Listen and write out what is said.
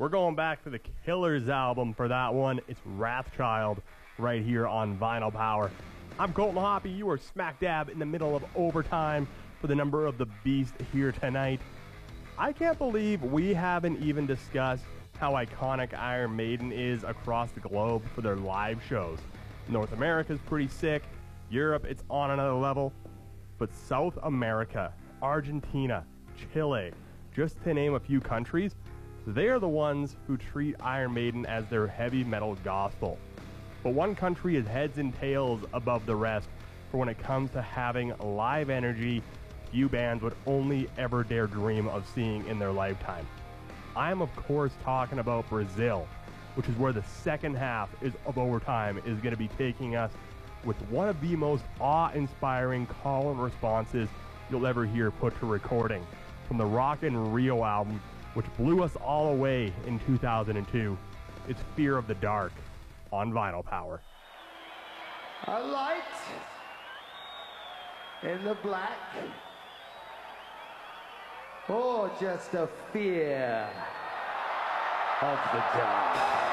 We're going back to the Killers album for that one. It's Wrathchild right here on Vinyl Power. I'm Colton Hoppy. You are smack dab in the middle of overtime for the Number of the Beast here tonight. I can't believe we haven't even discussed how iconic Iron Maiden is across the globe for their live shows. North America's pretty sick. Europe, it's on another level. But South America, Argentina, Chile, just to name a few countries, they are the ones who treat Iron Maiden as their heavy metal gospel. But one country is heads and tails above the rest for when it comes to having live energy few bands would only ever dare dream of seeing in their lifetime. I am of course talking about Brazil, which is where the second half of Overtime is going to be taking us with one of the most awe-inspiring call and responses you'll ever hear put to recording from the Rock in Rio album, which blew us all away in 2002. It's Fear of the Dark on Vinyl Power. A light in the black, or just a fear of the dark.